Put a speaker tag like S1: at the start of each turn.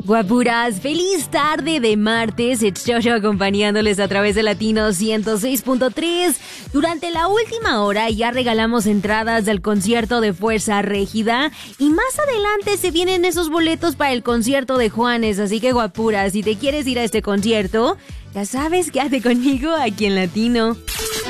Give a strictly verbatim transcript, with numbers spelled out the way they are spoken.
S1: Guapuras, feliz tarde de martes. It's Jojo acompañándoles a través de Latino ciento seis punto tres. Durante la última hora ya regalamos entradas del concierto de Fuerza Régida y más adelante se vienen esos boletos para el concierto de Juanes. Así que guapuras, si te quieres ir a este concierto, ya sabes, quédate conmigo aquí en Latino.